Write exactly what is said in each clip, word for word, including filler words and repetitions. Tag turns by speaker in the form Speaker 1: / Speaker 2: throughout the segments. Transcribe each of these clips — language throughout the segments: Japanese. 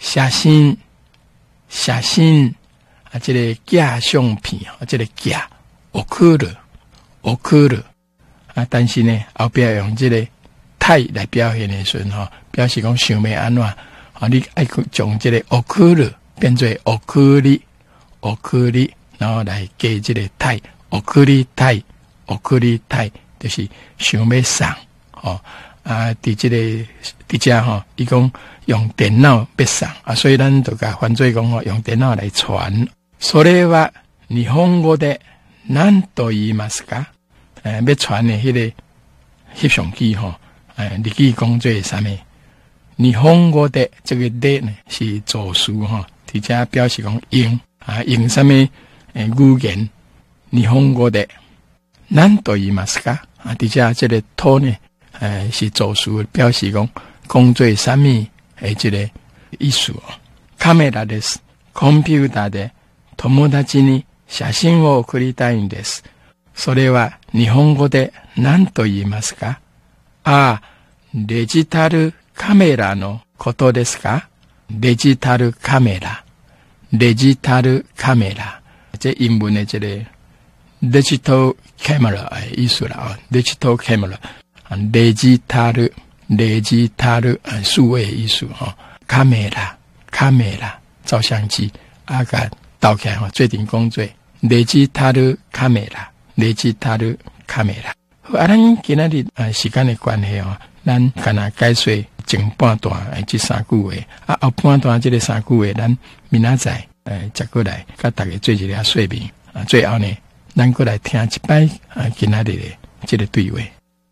Speaker 1: 写真写真啊，这个假相片啊，这个假送る送る啊，但是呢后边用这个太来表现的时候，表示讲想要安怎啊，你爱将这个送る变做送り送り，然后来加这个太送りたい送りたい，就是想要送哦啊，伫这个伫遮吼，伊讲用电脑要送啊，所以咱就甲犯罪讲吼，用電腦來傳。それは日本語で何と言いますか？誒，要傳的迄個翕相機吼，誒，日語講做啥物？日本語で這個的呢是助詞吼，伫遮表示講用啊，用啥物誒語言？日本語で何と言いますか？啊，伫遮這個と呢？誒，是助詞表示講講做啥物誒，這個意思哦。カメラです。コンピューターで友達に写真を送りたいんです。それは日本語で何と言いますか？ああ、デジタルカメラのことですか？デジタルカメラ。デジタルカメラ。這英文的這個デジタルカメラ誒意思啦哦，デジタルカメラ。デジタル、デジタル、数位艺术哈，カメラ、カメラ、照相机，啊个倒起来哈，做阵工作，デジタルカメラ、デジタルカメラ。啊，咱今仔日啊时间的关系哦，咱可能解说前半段诶这三句话，啊后半段这个三句话，咱明仔载诶接过来，甲大家做一个说明啊。最后呢，咱过来听一摆啊今仔日的这个对话。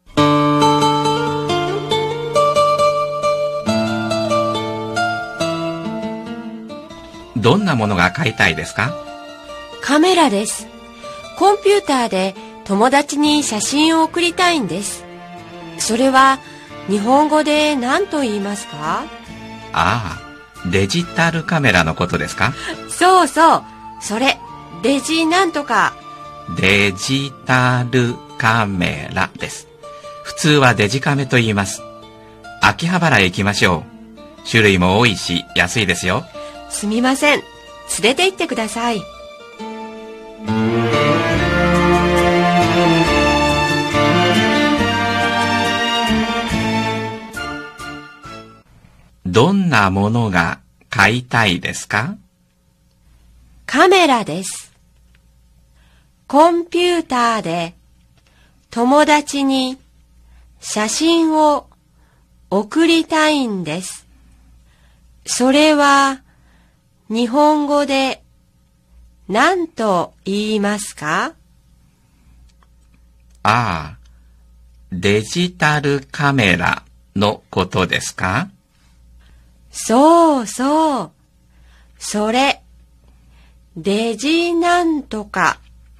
Speaker 2: どんなものが買いたいですか？
Speaker 3: カメラです。コンピューターで友達に写真を送りたいんです。それは日本語で何と言いますか？
Speaker 2: ああ、デジタルカメラのことですか？
Speaker 3: そうそう、それ、デジなんとか。
Speaker 2: デジタルカメラです。普通はデジカメと言います。秋葉原へ行きましょう。種類も多いし安いですよ。
Speaker 3: すみません、連れて行ってください。
Speaker 2: どんなものが買いたいですか？
Speaker 3: カメラです。コンピューターで友達に写真を送りたいんです。それは日本語で何と言いますか？
Speaker 2: ああ、デジタルカメラのことですか？
Speaker 3: そうそう。それ、デジなんとか。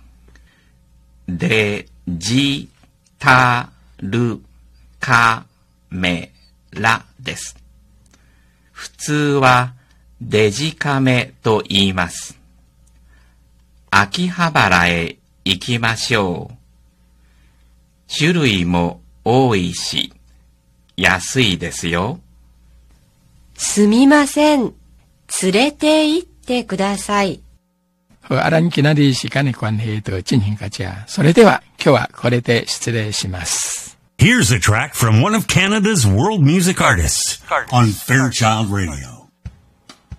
Speaker 2: デジタルカメラです。普通はデジカメと言います。秋葉原へ行きましょう。種類も多いし、安いですよ。
Speaker 3: すみません。連れて行ってください。
Speaker 1: 好，啊，咱今仔日時間的關係就進行到這。それでは今日はこれで失礼します。
Speaker 4: Here's a track from one of Canada's world music artists on Fairchild Radio.